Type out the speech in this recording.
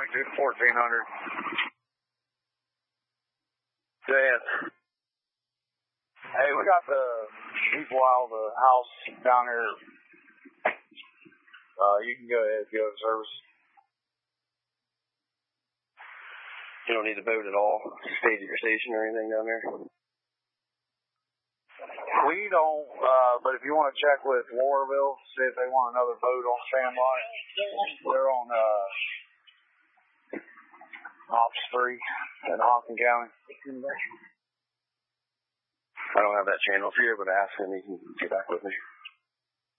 to 1400. JS. Hey, we got the people out of the house down here. You can go ahead and go to service. You don't need to vote at all? Stay at your station or anything down there? We don't, but if you want to check with Warville, see if they want another boat on standby. They're on Ops 3 in Hawken County. I don't have that channel. If you're able to ask him, he can get back with me.